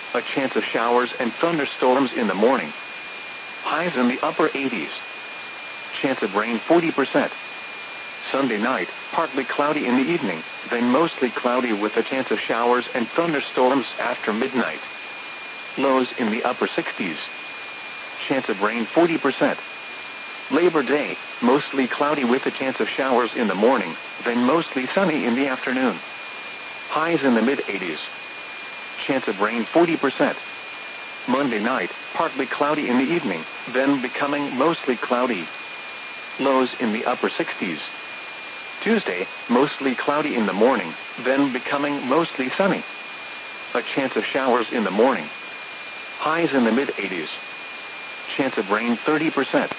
A chance of showers and thunderstorms in the morning. Highs in the upper 80s. Chance of rain 40%. Sunday night, partly cloudy in the evening, then mostly cloudy with a chance of showers and thunderstorms after midnight. Lows in the upper 60s. Chance of rain 40%. Labor Day, mostly cloudy with a chance of showers in the morning, then mostly sunny in the afternoon. Highs in the mid-80s. Chance of rain 40%. Monday night, partly cloudy in the evening, then becoming mostly cloudy. Lows in the upper 60s. Tuesday, mostly cloudy in the morning, then becoming mostly sunny. A chance of showers in the morning. Highs in the mid-80s. Chance of rain 30%.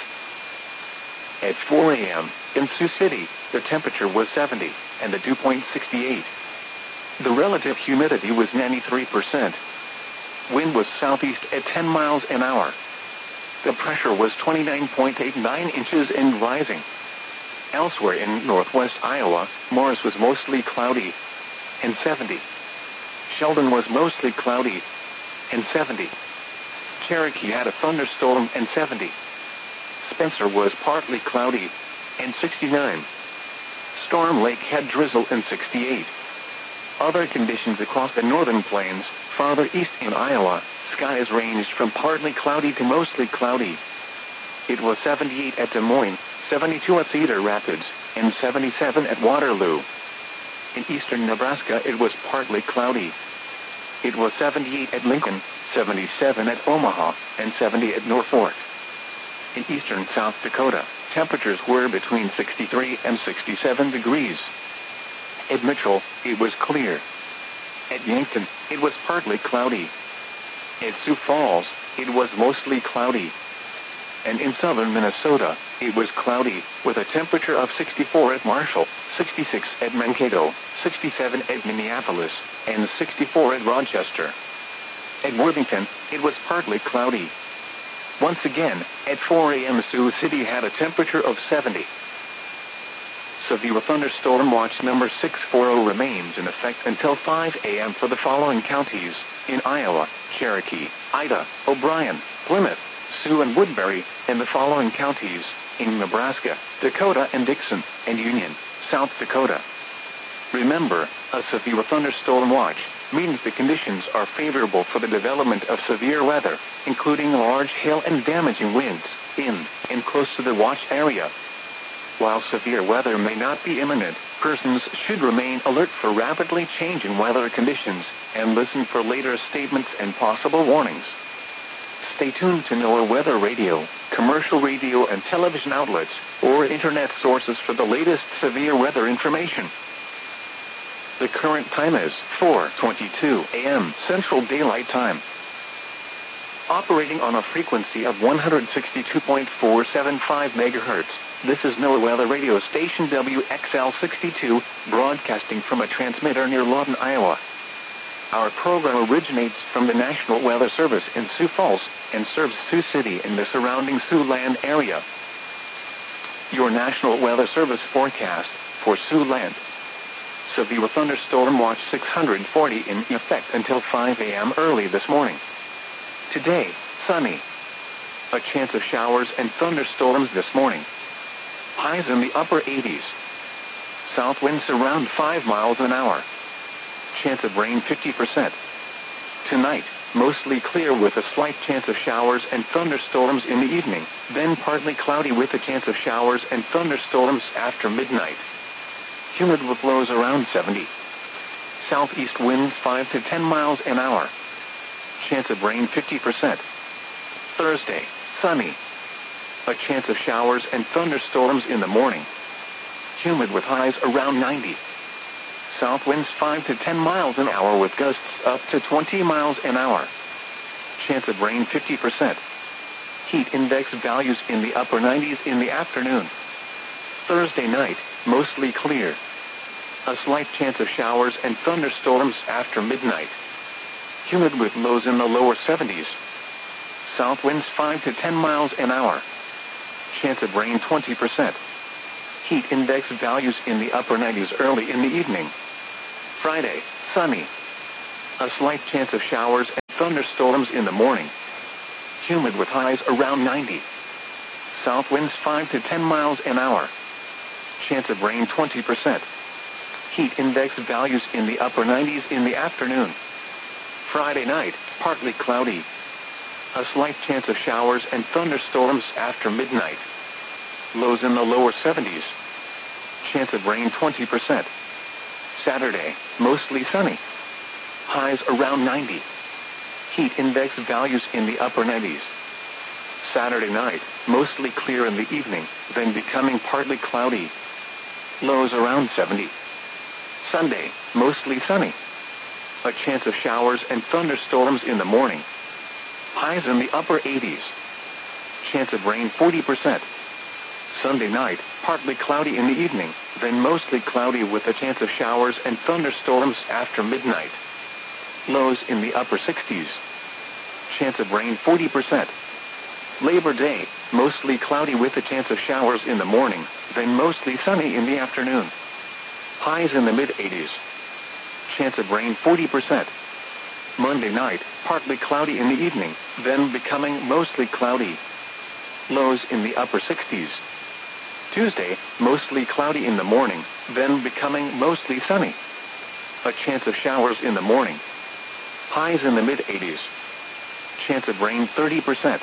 At 4 a.m., in Sioux City, the temperature was 70, and the dew point 68. The relative humidity was 93%. Wind was southeast at 10 miles an hour. The pressure was 29.89 inches and rising. Elsewhere in northwest Iowa, Morris was mostly cloudy, and 70. Sheldon was mostly cloudy, and 70. Cherokee had a thunderstorm, and 70. Spencer was partly cloudy, and 69. Storm Lake had drizzle, and 68. Other conditions across the northern plains, farther east in Iowa, skies ranged from partly cloudy to mostly cloudy. It was 78 at Des Moines, 72 at Cedar Rapids, and 77 at Waterloo. In eastern Nebraska it was partly cloudy. It was 78 at Lincoln, 77 at Omaha, and 70 at Norfolk. In eastern South Dakota, temperatures were between 63 and 67 degrees. At Mitchell, it was clear. At Yankton, it was partly cloudy. At Sioux Falls, it was mostly cloudy. And in southern Minnesota, it was cloudy, with a temperature of 64 at Marshall, 66 at Mankato, 67 at Minneapolis, and 64 at Rochester. At Worthington, it was partly cloudy. Once again, at 4 a.m. Sioux City had a temperature of 70. Severe thunderstorm watch number 640 remains in effect until 5 a.m. for the following counties: in Iowa, Cherokee, Ida, O'Brien, Plymouth, Sioux and Woodbury, and the following counties: in Nebraska, Dakota and Dixon, and Union, South Dakota. Remember, a severe thunderstorm watch means the conditions are favorable for the development of severe weather, including large hail and damaging winds, in and close to the watch area. While severe weather may not be imminent, persons should remain alert for rapidly changing weather conditions, and listen for later statements and possible warnings. Stay tuned to NOAA Weather Radio, commercial radio and television outlets, or internet sources for the latest severe weather information. The current time is 4:22 a.m. Central Daylight Time. Operating on a frequency of 162.475 MHz, this is NOAA Weather Radio Station WXL62, broadcasting from a transmitter near Lawton, Iowa. Our program originates from the National Weather Service in Sioux Falls and serves Sioux City and the surrounding Siouxland area. Your National Weather Service forecast for Siouxland. Severe thunderstorm watch 640 in effect until 5 a.m. early this morning. Today, sunny. A chance of showers and thunderstorms this morning. Highs in the upper 80s. South winds around 5 miles an hour. Chance of rain 50%. Tonight, mostly clear with a slight chance of showers and thunderstorms in the evening, then partly cloudy with a chance of showers and thunderstorms after midnight. Humid with lows around 70. Southeast winds 5 to 10 miles an hour. Chance of rain 50%. Thursday, sunny. A chance of showers and thunderstorms in the morning. Humid with highs around 90. South winds 5 to 10 miles an hour with gusts up to 20 miles an hour. Chance of rain 50%. Heat index values in the upper 90s in the afternoon. Thursday night, mostly clear. A slight chance of showers and thunderstorms after midnight. Humid with lows in the lower 70s. South winds 5 to 10 miles an hour. Chance of rain 20%. Heat index values in the upper 90s early in the evening. Friday, sunny. A slight chance of showers and thunderstorms in the morning. Humid with highs around 90. South winds 5 to 10 miles an hour. Chance of rain 20%. Heat index values in the upper 90s in the afternoon. Friday night, partly cloudy. A slight chance of showers and thunderstorms after midnight. Lows in the lower 70s. Chance of rain 20%. Saturday, mostly sunny. Highs around 90. Heat index values in the upper 90s. Saturday night, mostly clear in the evening, then becoming partly cloudy. Lows around 70. Sunday, mostly sunny. A chance of showers and thunderstorms in the morning. Highs in the upper 80s. Chance of rain 40%. Sunday night, partly cloudy in the evening, then mostly cloudy with a chance of showers and thunderstorms after midnight. Lows in the upper 60s. Chance of rain 40%. Labor Day, mostly cloudy with a chance of showers in the morning, then mostly sunny in the afternoon. Highs in the mid-80s. Chance of rain 40%. Monday night, partly cloudy in the evening, then becoming mostly cloudy. Lows in the upper 60s. Tuesday, mostly cloudy in the morning, then becoming mostly sunny. A chance of showers in the morning. Highs in the mid-80s. Chance of rain 30%.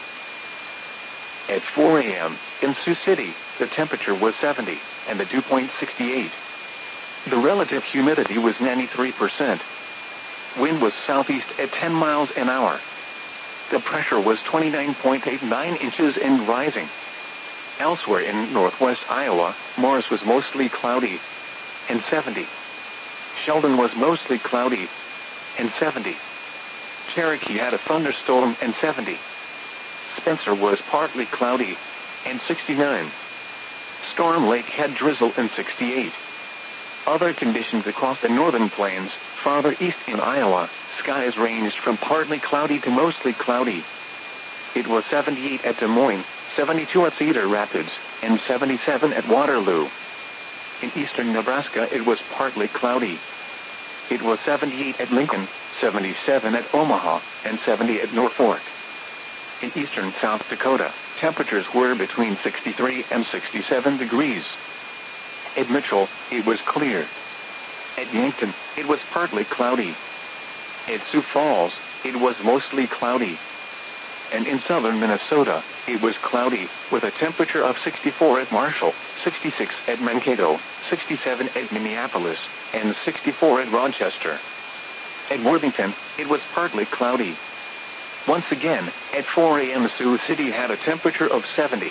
At 4 a.m., in Sioux City, the temperature was 70, and the dew point 68. The relative humidity was 93%. Wind was southeast at 10 miles an hour. The pressure was 29.89 inches and rising. Elsewhere in northwest Iowa, Morris was mostly cloudy, and 70. Sheldon was mostly cloudy, and 70. Cherokee had a thunderstorm, and 70. Spencer was partly cloudy, and 69. Storm Lake had drizzle, and 68. Other conditions across the northern plains, farther east in Iowa, skies ranged from partly cloudy to mostly cloudy. It was 78 at Des Moines, 72 at Cedar Rapids, and 77 at Waterloo. In eastern Nebraska it was partly cloudy. It was 78 at Lincoln, 77 at Omaha, and 70 at Norfolk. In eastern South Dakota, temperatures were between 63 and 67 degrees. At Mitchell, it was clear. At Yankton, it was partly cloudy. At Sioux Falls, it was mostly cloudy. And in southern Minnesota, it was cloudy, with a temperature of 64 at Marshall, 66 at Mankato, 67 at Minneapolis, and 64 at Rochester. At Worthington, it was partly cloudy. Once again, at 4 a.m. Sioux City had a temperature of 70.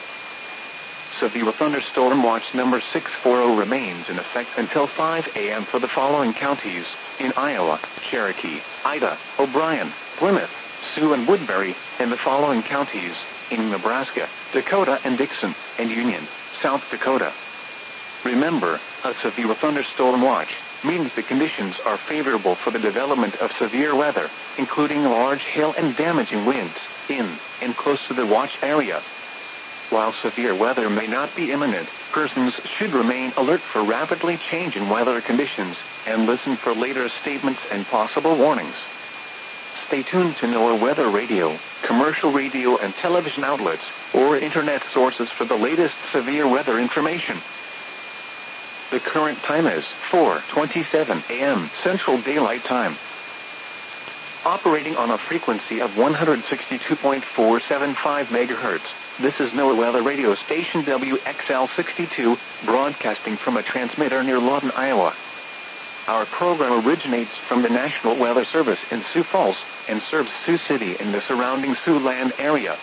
Severe thunderstorm watch number 640 remains in effect until 5 a.m. for the following counties: in Iowa, Cherokee, Ida, O'Brien, Plymouth, Sioux and Woodbury, and the following counties: in Nebraska, Dakota and Dixon, and Union, South Dakota. Remember, a severe thunderstorm watch means the conditions are favorable for the development of severe weather, including large hail and damaging winds, in and close to the watch area. While severe weather may not be imminent, persons should remain alert for rapidly changing weather conditions, and listen for later statements and possible warnings. Stay tuned to NOAA Weather Radio, commercial radio and television outlets, or internet sources for the latest severe weather information. The current time is 4:27 a.m. Central Daylight Time. Operating on a frequency of 162.475 MHz, this is NOAA Weather Radio Station WXL62, broadcasting from a transmitter near Lawton, Iowa. Our program originates from the National Weather Service in Sioux Falls and serves Sioux City and the surrounding Siouxland area.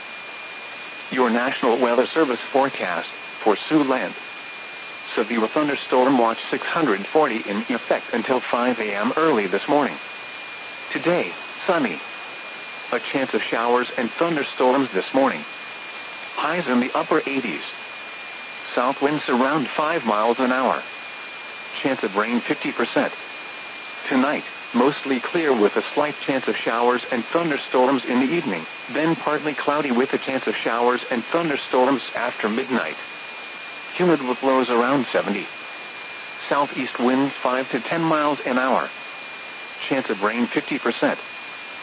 Your National Weather Service forecast for Siouxland. Severe thunderstorm watch 640 in effect until 5 a.m. early this morning. Today, sunny. A chance of showers and thunderstorms this morning. Highs in the upper 80s. South winds around 5 miles an hour. Chance of rain 50%. Tonight, mostly clear with a slight chance of showers and thunderstorms in the evening, then partly cloudy with a chance of showers and thunderstorms after midnight. Humid with lows around 70. Southeast winds 5 to 10 miles an hour. Chance of rain 50%.